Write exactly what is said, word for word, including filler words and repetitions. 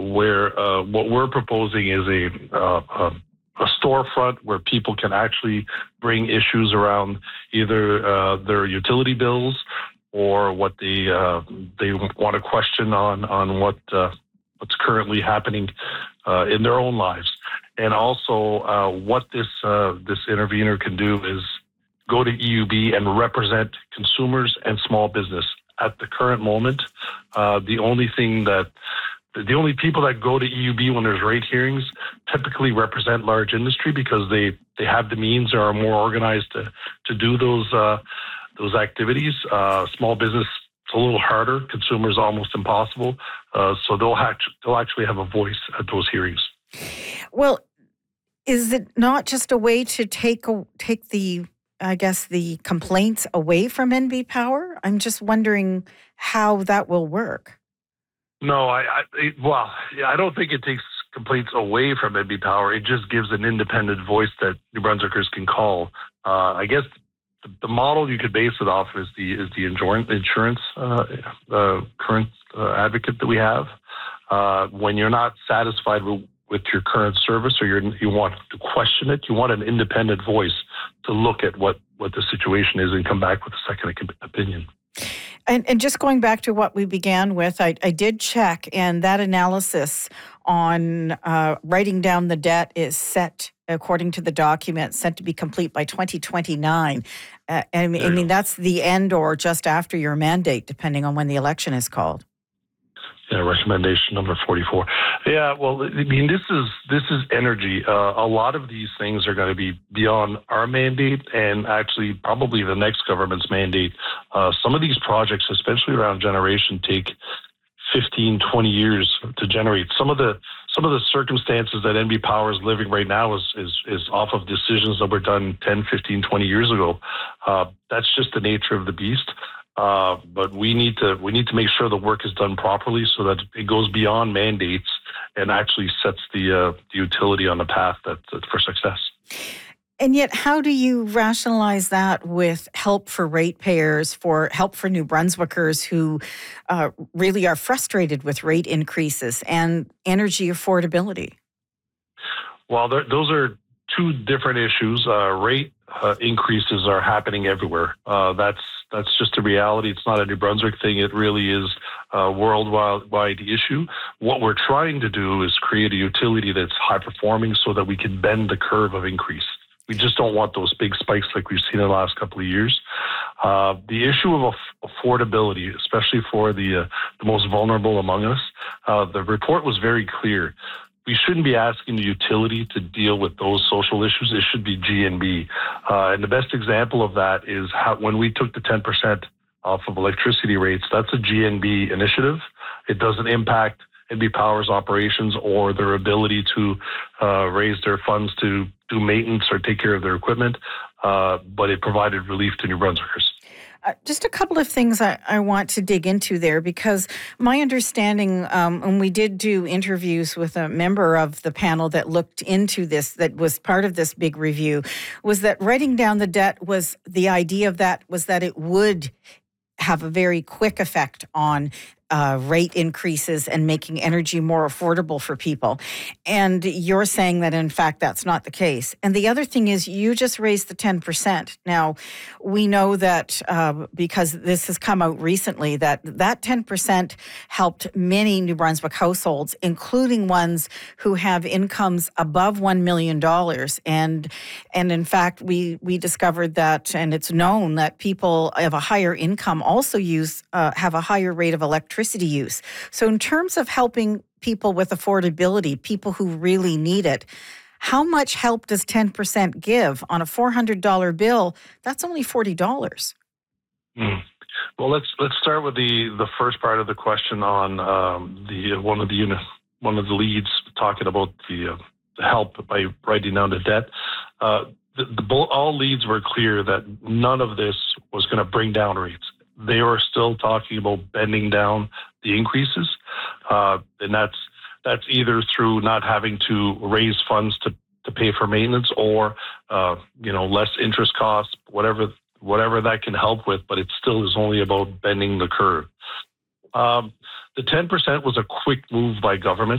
where uh, what we're proposing is a, uh, a a storefront where people can actually bring issues around either uh, their utility bills or what they uh, they want to question on on what uh, what's currently happening uh, in their own lives, and also uh, what this uh, this intervener can do is go to E U B and represent consumers and small business. At the current moment, uh, the only thing that the only people that go to E U B when there's rate hearings typically represent large industry because they, they have the means or are more organized to, to do those uh, those activities. Uh, small business, it's a little harder. Consumers, almost impossible. Uh, so they'll, ha- they'll actually have a voice at those hearings. Well, is it not just a way to take a, take the, I guess, the complaints away from N B Power? I'm just wondering how that will work. No, I, I it, well, yeah, I don't think it takes complaints away from N B Power. It just gives an independent voice that New Brunswickers can call. Uh, I guess the, the model you could base it off is the is the insurance uh, uh, current uh, advocate that we have. Uh, when you're not satisfied with, with your current service or you're, you want to question it, you want an independent voice to look at what, what the situation is and come back with a second opinion. And, and just going back to what we began with, I, I did check, and that analysis on uh, writing down the debt is set, according to the document, set to be complete by twenty twenty-nine. Uh, I mean, I mean, that's the end or just after your mandate, depending on when the election is called. Yeah, recommendation number forty-four. Yeah, well, I mean, this is this is energy. Uh, a lot of these things are going to be beyond our mandate and actually probably the next government's mandate. Uh, some of these projects, especially around generation, take fifteen, twenty years to generate. Some of the some of the circumstances that N B Power is living right now is is, is off of decisions that were done ten, fifteen, twenty years ago. Uh, that's just the nature of the beast. Uh, but we need to we need to make sure the work is done properly so that it goes beyond mandates and actually sets the, uh, the utility on the path that, that for success. And yet, how do you rationalize that with help for ratepayers, for help for New Brunswickers who uh, really are frustrated with rate increases and energy affordability? Well, those are two different issues. Uh, rate uh, increases are happening everywhere. Uh, that's That's just a reality. It's not a New Brunswick thing. It really is a worldwide issue. What we're trying to do is create a utility that's high performing so that we can bend the curve of increase. We just don't want those big spikes like we've seen in the last couple of years. Uh, the issue of affordability, especially for the, uh, the most vulnerable among us, uh, the report was very clear. We shouldn't be asking the utility to deal with those social issues. It should be G N B. Uh, and the best example of that is how, when we took the ten percent off of electricity rates, that's a G N B initiative. It doesn't impact N B Power's operations or their ability to uh, raise their funds to do maintenance or take care of their equipment, uh, but it provided relief to New Brunswickers. Uh, just a couple of things I, I want to dig into there, because my understanding, um, and we did do interviews with a member of the panel that looked into this, that was part of this big review, was that writing down the debt was, the idea of that was that it would have a very quick effect on uh, rate increases and making energy more affordable for people. And you're saying that, in fact, that's not the case. And the other thing is, you just raised the ten percent. Now, we know that uh, because this has come out recently, that that ten percent helped many New Brunswick households, including ones who have incomes above one million dollars. And and in fact, we, we discovered that, and it's known that people of a higher income also use uh, have a higher rate of electricity use. So in terms of helping people with affordability, people who really need it, how much help does ten percent give on a four hundred dollars bill? That's only forty dollars. Mm. Well, let's let's start with the, the first part of the question on um, the one of the unit, one of the leads talking about the, uh, the help by writing down the debt. Uh, the, the all leads were clear that none of this was going to bring down rates. They were still talking about bending down the increases, uh, and that's that's either through not having to raise funds to, to pay for maintenance, or uh, you know, less interest costs, whatever whatever that can help with. But it still is only about bending the curve. Um, the ten percent was a quick move by government.